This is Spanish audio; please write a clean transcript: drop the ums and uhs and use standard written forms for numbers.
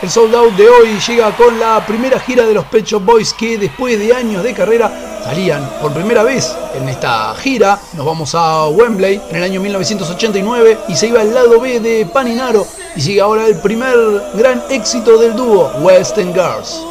El Sold Out de hoy llega con la primera gira de los Pet Shop Boys, que después de años de carrera salían por primera vez en esta gira. Nos vamos a Wembley en el año 1989 y se iba al lado B de Paninaro, y sigue ahora el primer gran éxito del dúo, West End Girls.